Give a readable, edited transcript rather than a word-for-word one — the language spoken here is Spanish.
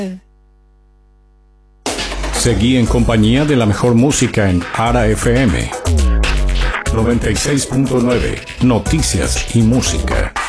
Seguí en compañía de la mejor música en Ara FM 96.9, noticias y música.